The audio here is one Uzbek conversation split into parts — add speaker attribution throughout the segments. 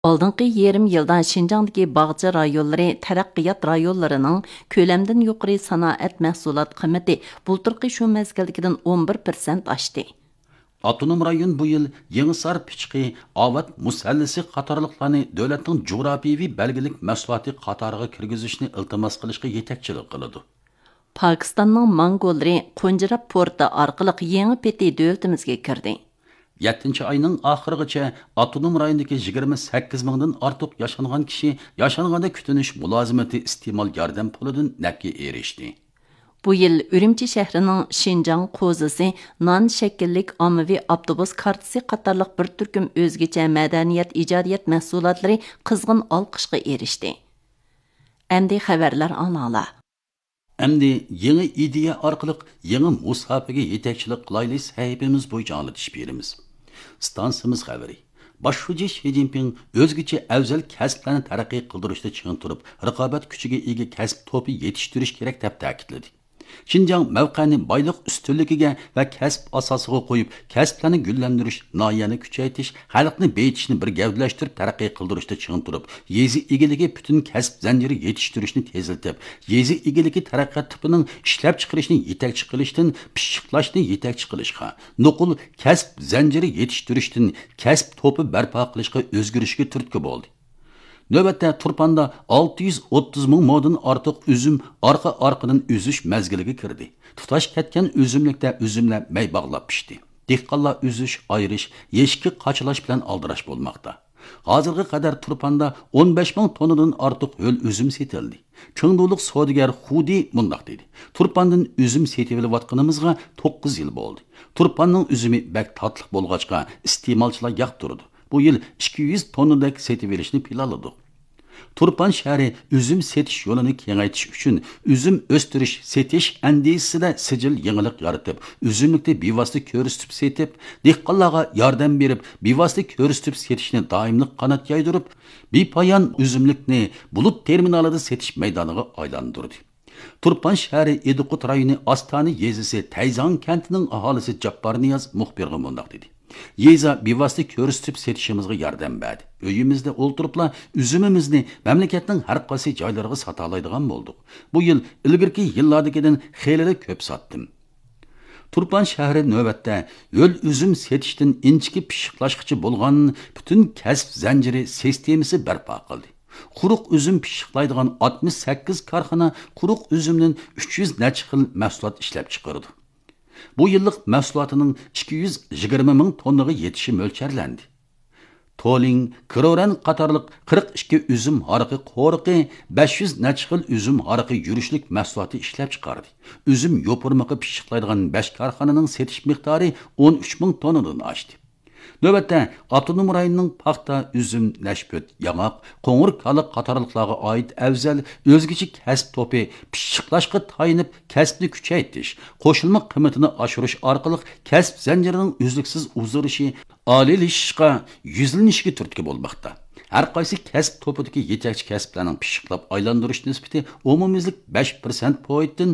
Speaker 1: Oldingi yarım yildan Şinjandagi bog'cha rayonlari taraqqiyot rayonlarining ko'lamdan yuqori sanoat mahsulot qiymati bulturqi shu mezgildagidan 11% oshdi.
Speaker 2: Avtonom rayon bu yil Yenisar pichqi, Avat musallisi qatorliqlarni davlatning jug'rofiyaviy belgilik mahsuloti qatoriga kirgizishni iltimos qilishga yetakchilik qiladi.
Speaker 1: Pakistanning Mongolari Qo'njirab porti orqali yangi peti davlatimizga kirdi.
Speaker 2: 7 ayning oxirigacha avtonom rayondagi 28 mingdan ortiq yashangan kishi yashanganda kutinish mulozimati iste'mol yordam pulidan nafga erishdi.
Speaker 1: Bu yil Ürümçi shahrining Şinjan qo'zisi, non shakllik ommaviy avtobus kartasi qatorliq bir turkum o'zgacha madaniyat ijodiyat mahsulotlari qizg'in olqishga erishdi. Endi xabarlar anala.
Speaker 2: Endi yangi ideya orqali yangi musofaga yetakchilik qilaylik sahifamiz bo'yicha anglatish beramiz. Stansiyamiz xabari. Boshlovchi Xi Jinping o'zgacha afzal kasblarni taraqqiy qildirishda ching turib, raqobat kuchiga ega kasb to'pi yetishtirish kerak deb ta'kidladi. Şinjan mavqani boyliq ustunligiga va kasb asosiga qo'yib, kasblarni gullantirish, noyani kuchaytirish, xalqni beyitishni bir gavdalashtirib taraqqiy qildirishda ching turib, yezi egiligi butun kasb zanjiri yetishtirishni tezlatib, yezi egiligi taraqqiyot tipining ishlab chiqarishni yetakchi qilishdan pishiqlashni yetakchi qilishga, nuqul kasb zanjiri yetishtirishdan kasb to'pi barpo qilishga o'zgarishga turtki bo'ldi. Növbətdə Turpanda 630 ming moddan ortiq üzüm arqa-arqadan üzüş mezgiliga kirdi. Tutaş ketgan üzümlikdə üzümlər may bağlab pişdi. Dehqonlar üzüş, ayrish, yeshki qachilash bilan aldirash bo'lmoqda. Hozirga qadar Turpanda 15 ming tonnadan ortiq ho'l üzüm setildi. Chingduliq savdogar Xudi mundaq dedi. Turpandan üzüm setib olayotganimizga 9 yil bo'ldi. Turpanning üzümü bak tatliq bo'lg'achqa iste'molchilar yoqtirdi. Bu yil 200 tonnadak setib olishni planladik. Turpan shahri üzüm setish yo'lini kengaytirish uchun üzüm o'stirish, setish andisida sijil yangilik yaratib, üzümlikni bevosita ko'rsatib setib, dehqonlarga yordam berib, bevosita ko'rsatib setishni doimlik qanot yaydirib, bepoyon üzümlikni bulut terminalida setish maydoniga aylantirdi. Turpan shahri Ediqut rayoni Ostoni yezisi Tayzon kantining aholisi Jabbor Niyoz muxbirga mundaq dedi. Yeza bevosita ko'rsatib setishimizga yordam berdi. Uyimizda o'ltiribla üzümimizni mamlakatning har qaysi joylariga sota oladigan bo'ldik. Bu yil ilgirki yillardagidan xeyli ko'p sotdim. Turpan shahri navbatda yo'l üzüm setishdan inchiki pishiqlashqichi bo'lgan butun kasb zanjiri sistemasi barpo qildi. Quruq üzüm pishiqlaydigan 68 korxona quruq üzümdan 300 necha xil mahsulot ishlab chiqardi. Bu yillik mahsulotining 220 ming tonnaga yetishi mo'lcharlandi. Toling, Kroran qatorliq 42 üzüm hariqi qo'riqi, 500 necha xil üzüm hariqi yurishlik mahsuloti ishlab chiqardi. Üzüm yopurmaqi pishiqlaydigan 5 korxonaning setish miqdori 13 ming tonnadan oshdi. Növbətdə avtonom rayonning paxta, üzüm, nashput, yağaq, qo'ng'ir kaliq qatorliqlarga oid afzal o'zgacha kasb to'pi pishiqlashga tayinib kasbni kuchaytirish, qo'shilma qiymatini oshirish orqali kasb zanjirining uzluksiz uzilishi, oliylashishga, yuzlanishiga turtki bo'lmoqda. Har qaysi kasb to'pidagi yetakchi kasblarning pishiqlab aylantirish nisbati umumiylik 5% pointdan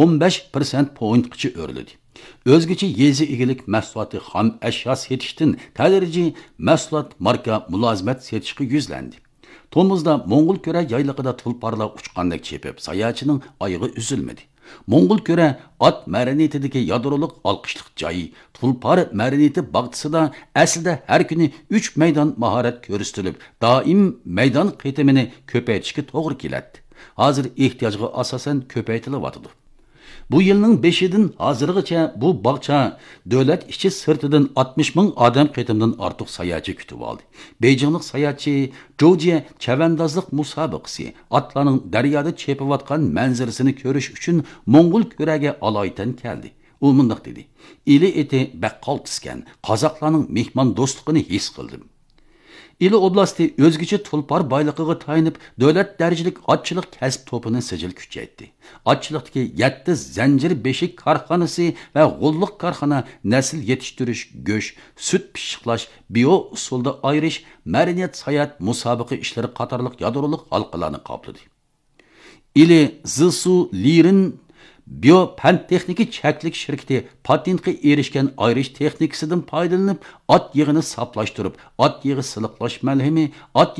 Speaker 2: 15% pointgacha o'rildi. O'zgacha yezi egilik mahsuloti xam ashyo setishdan tadrijiy mahsulot marka mulozimat setishga yuzlandi. Tomuzda Mo'ng'ul ko'ra yaylig'ida tulparlar uchqandek chepib, sayohatchining oyog'i uzilmadi. Mo'ng'ul ko'ra ot madaniyatidagi yadroliq olqishliq joyi, tulpar madaniyati bog'chisida aslida har kuni 3 maydon mahorat ko'rsatilib, doim maydon qitimini ko'paytirishga to'g'ri keladi. Hozir ehtiyojga asosan ko'paytirilyapti. Bu yilning 5-idan hozirgacha bu bog'cha davlat ichi sirtidan 60 ming odam qitimdan ortiq sayohatchi kutib oldi. Beyjinglik sayohatchi Jo'jiya chavandozlik musobaqasi otlarning daryoda chepayotgan manzarasini ko'rish uchun Mo'ng'ul ko'raga aloyitan keldi. U mundaq dedi: "Ili eti baqqol tiskan, qozoqlarning mehmon do'stligini his qildim." İli oblasti o'zgacha tulpar boyligiga tayinib, davlat darajalik otchilik kasb to'pini sijil kuchaytirdi. Otchilikdagi 7 zanjir beshik korxonasi va g'ulliq korxona nasl yetishtirish, go'sht, sut pishiqlash, bio usulda ayrish, madaniyat sayat musobaqa ishlari qatorliq yadroliq halqalarni qopladi. İli Zisu Lirin Bio pan texniki cheklik şirketi patentga erishgan ayrish texnikasidan foydalanib, at yig'ini saplashtirib, at yig'i siliqlash malhami, at